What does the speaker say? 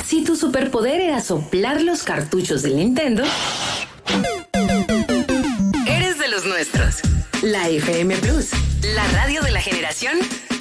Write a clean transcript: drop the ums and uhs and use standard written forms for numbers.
Si tu superpoder era soplar los cartuchos del Nintendo, eres de los nuestros. La FM Plus, la radio de la generación